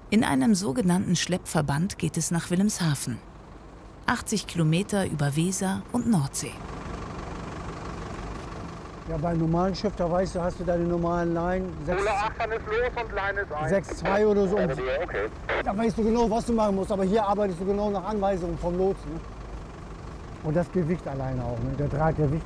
In einem sogenannten Schleppverband geht es nach Wilhelmshaven. 80 Kilometer über Weser und Nordsee. Ja, beim normalen Schiff, da weißt du, hast du deine normalen Leinen. 08 ist los und Leine ist ein. 6,2 oder so. Okay. Da weißt du genau, was du machen musst. Aber hier arbeitest du genau nach Anweisungen vom Lotsen. Ne? Und das Gewicht alleine auch. Ne? Der Draht, der Gewicht